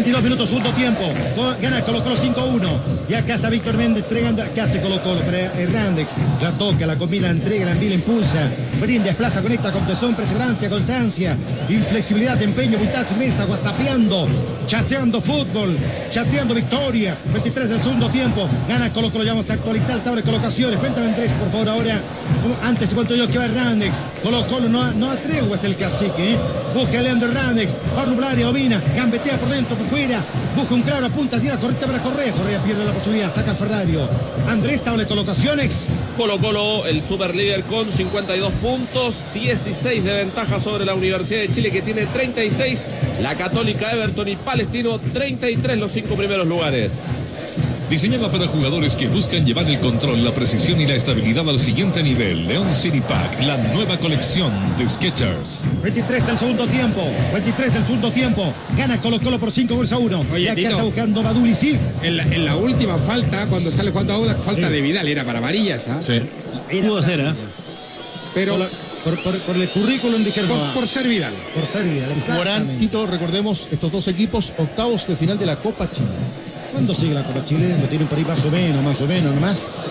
22 minutos, segundo tiempo. Gana Colo-Colo 5-1. Y acá está Víctor Méndez entregando. ¿Qué hace Colo-Colo? Para Hernández. La toca, la combina, la entrega, la envía, impulsa. Brinda, desplaza, conecta con tesón, perseverancia, constancia, inflexibilidad, empeño, voluntad, firmeza, whatsappeando, chateando fútbol, chateando victoria. 23 del segundo tiempo. Gana Colo-Colo. Ya vamos a actualizar la tabla de colocaciones. Cuéntame, Andrés, por favor, ahora. Antes te cuento yo que va Hernández. Colo-Colo no atrevo hasta el cacique. Busca a Leandro Hernández. Va a nublar y domina. Gambetea por dentro, por fuera. Busca un claro, apunta, tira correcta para Correa. Correa pierde la posibilidad. Saca a Ferrario. Andrés, tabla de colocaciones. Colo-Colo, el superlíder con 52 puntos. 16 de ventaja sobre la Universidad de Chile, que tiene 36. La Católica, Everton y Palestino, 33, los 5 primeros lugares. Diseñada para jugadores que buscan llevar el control, la precisión y la estabilidad al siguiente nivel. León City Pack, la nueva colección de Skechers. 23 del segundo tiempo. 23 del segundo tiempo. Gana Colo-Colo por 5-1. Oye, y acá Tito, está buscando Baduli, sí. En la última falta, cuando sale jugando Audax, falta de Vidal, era para Varillas, ¿ah? Sí. Pudo ser, ¿eh? Pero Por el currículum dijeron. por ser Vidal. Por ser Vidal. Jugarán, Tito, recordemos, estos dos equipos, octavos de final de la Copa Chile. ¿Cuándo sigue la Copa Chile? Lo tienen por ahí más o menos, nomás.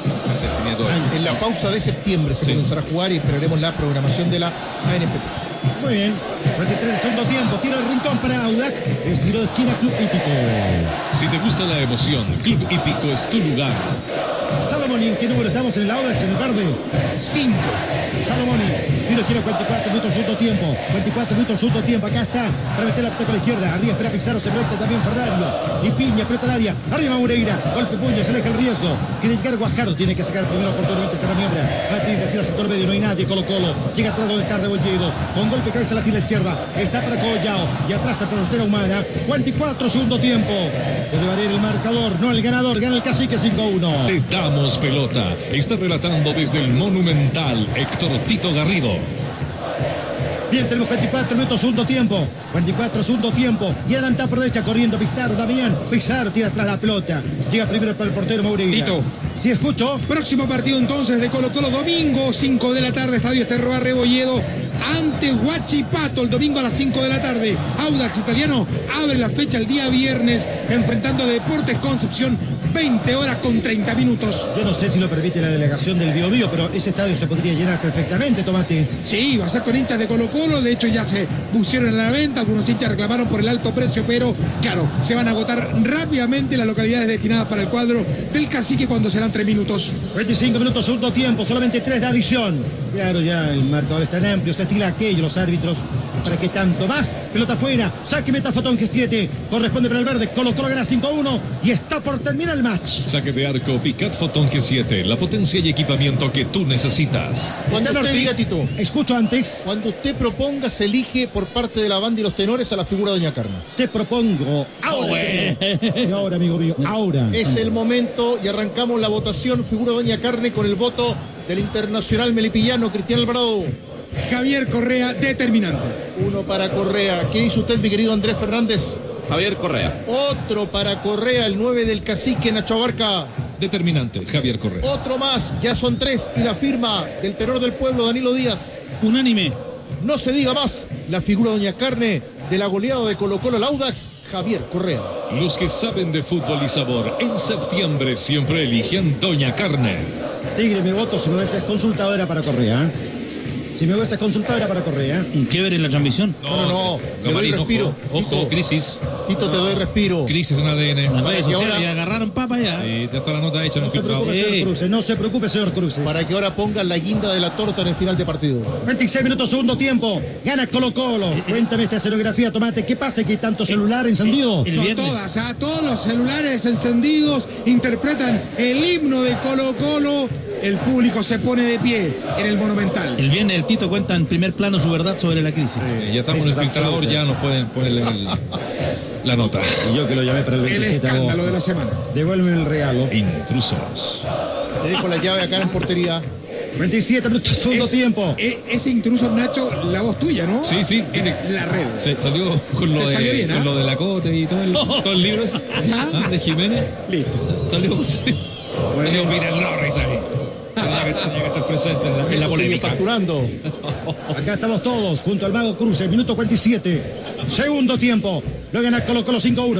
En la pausa de septiembre se comenzará a jugar y esperaremos la programación de la ANFP. Muy bien. 23 del segundo tiempo. Tira el rincón para Audax. Estilo de esquina, Club Hípico. Si te gusta la emoción, Club Hípico es tu lugar. Salomón, ¿en qué número estamos en el Audax? En el verde. 5. Salomón, tiro quiero 44 minutos segundo tiempo. 24 minutos segundo tiempo. Acá está para meter la pelota con la izquierda. Arriba espera Pizarro, se proyecta también Ferrario. Y Piña, pelota al área. Arriba Moreira. Golpe puño, se aleja el riesgo. Quiere llegar Guajardo. Tiene que sacar primero oportunamente esta maniobra. Matriz, tira sector medio. No hay nadie. Colo-Colo. Llega atrás donde está Rebolledo. Con golpe cabeza la tira izquierda. Está para Collao. Y atrás la pelotera humana. 44 segundo tiempo. Puede variar el marcador. No el ganador. Gana el Cacique 5-1. Te damos pelota. Está relatando desde el Monumental Héctor Tito Garrido. Bien, tenemos 24 minutos, segundo tiempo. 24 segundo tiempo. Y adelanta por derecha corriendo Pizarro, Damián. Pizarro tira atrás la pelota. Llega primero para el portero Moreira. Tito. Sí, escucho. Próximo partido entonces de Colo-Colo, domingo, 5 de la tarde, Estadio Esterroa Rebolledo, ante Huachipato, el domingo a las 5 de la tarde. Audax Italiano abre la fecha el día viernes, enfrentando a Deportes Concepción, 20 horas con 30 minutos. Yo no sé si lo permite la delegación del Biobío, pero ese estadio se podría llenar perfectamente, Tomate. Sí, va a ser con hinchas de Colo-Colo, de hecho ya se pusieron a la venta, algunos hinchas reclamaron por el alto precio, pero claro, se van a agotar rápidamente las localidades destinadas para el cuadro del Cacique cuando serán 3 minutos. 25 minutos, segundo tiempo, solamente 3 de adición. Claro, ya el marcador es tan amplio, se estila aquello, los árbitros. ¿Para qué tanto más? Pelota afuera, saque meta Fotón G7, corresponde para el verde, Colo-Colo gana 5-1 y está por terminar el match. Saque de arco, Picat Fotón G7, la potencia y equipamiento que tú necesitas. Cuando usted diga, Tito, escucho antes. Cuando usted proponga, se elige por parte de la banda y los tenores a la figura de Doña Carmen. Te propongo ahora. Ahora, amigo mío, ahora. Es el momento y arrancamos la votación. Figura Doña Carne con el voto del internacional melipillano Cristian Alvarado. Javier Correa, determinante. 1 para Correa. ¿Qué dice usted, mi querido Andrés Fernández? Javier Correa. Otro para Correa, el 9 del Cacique, Nacho Abarca. Determinante, Javier Correa. Otro más, ya son 3. Y la firma del tenor del pueblo, Danilo Díaz. Unánime. No se diga más, la figura Doña Carne de la goleada de Colo-Colo al Audax, Javier Correa. Los que saben de fútbol y sabor, en septiembre siempre eligen Doña Carne. Tigre, mi voto, si me ves consultadora para Correa, ¿eh? Si me ves consultadora para Correa. ¿Qué ver en la transmisión? No, te doy respiro. Ojo, Tito, crisis. Tito, te doy respiro. Crisis en ADN. Las redes que sociales ahora- ya agarraron papa ya. Y ya está la nota hecha en No el se preocupe, filtrado. señor Cruces. No se preocupe, señor Cruces. Para que ahora pongan la guinda de la torta en el final de partido. 26 minutos, segundo tiempo. Gana Colo-Colo. Cuéntame esta escenografía, Tomate. ¿Qué pasa? ¿Que hay tanto celular encendido? El No, viernes. todas, todos los celulares encendidos interpretan el himno de Colo-Colo. El público se pone de pie en el Monumental. El viernes el Tito cuenta en primer plano su verdad sobre la crisis. Ya estamos en el filtrador, ya nos pueden ponerle la nota. Y yo que lo llamé para el El 27 de escándalo agosto. de la semana. Devuélveme el regalo. Intrusos. Le dejo la llave acá en portería. 27 minutos, segundo tiempo. Ese intruso, Nacho, la voz tuya, ¿no? Sí, sí. En la red. Se salió con lo Te de, salió bien, con lo de la Cote y todo el libro ese. ¿Ya? De Jiménez. Listo. Salió Salió Peter Norris ahí. Tenía que estar presente en la Eso sigue polémica. facturando. Acá estamos todos junto al Mago Cruces. Minuto 47. Segundo tiempo. Lo gana Colo-Colo 5-1.